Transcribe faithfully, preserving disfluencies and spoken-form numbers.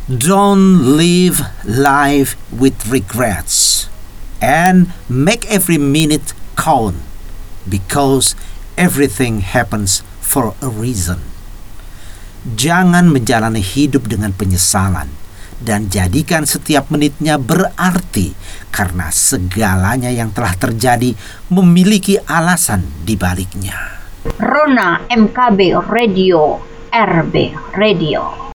Don't live life with regrets and make every minute count because everything happens for a reason. Jangan menjalani hidup dengan penyesalan dan jadikan setiap menitnya berarti karena segalanya yang telah terjadi memiliki alasan di baliknya. Rona M K B Radio, R B Radio.